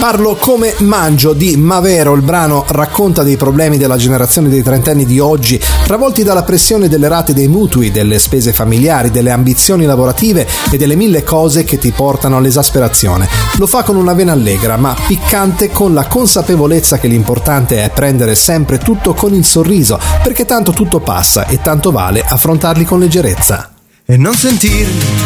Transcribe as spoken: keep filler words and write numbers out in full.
Parlo come mangio di Mavero. Il brano racconta dei problemi della generazione dei trentenni di oggi, travolti dalla pressione delle rate dei mutui, delle spese familiari, delle ambizioni lavorative e delle mille cose che ti portano all'esasperazione. Lo fa con una vena allegra ma piccante, con la consapevolezza che l'importante è prendere sempre tutto con il sorriso, perché tanto tutto passa e tanto vale affrontarli con leggerezza. E non sentirli